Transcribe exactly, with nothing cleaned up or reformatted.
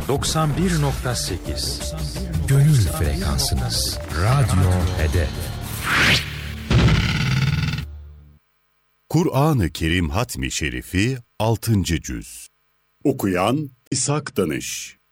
doksan bir nokta sekiz Gönül frekansınız. Radyo Hedef. Kur'an-ı Kerim Hatmi Şerifi altıncı cüz. Okuyan İshak Danış.